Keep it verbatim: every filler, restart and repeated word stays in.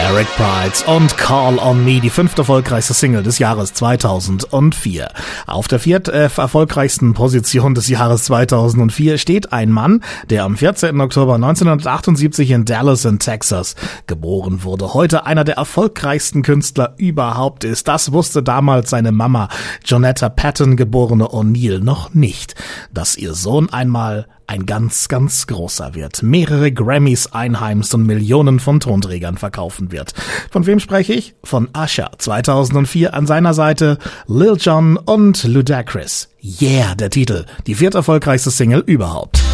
Eric Prydz und Call on Me, die fünfte erfolgreichste Single des Jahres zweitausendvier. Auf der viert äh, erfolgreichsten Position des Jahres zweitausendvier steht ein Mann, der am vierzehnten Oktober neunzehnhundertachtundsiebzig in Dallas in Texas geboren wurde. Heute einer der erfolgreichsten Künstler überhaupt ist. Das wusste damals seine Mama, Jonetta Patton, geborene O'Neill, noch nicht, dass ihr Sohn einmal ein ganz, ganz großer wird, mehrere Grammys einheimst und Millionen von Tonträgern verkaufen wird. Von wem spreche ich? Von Usher. zweitausendvier an seiner Seite Lil Jon und Ludacris. Yeah, der Titel, die vierterfolgreichste Single überhaupt.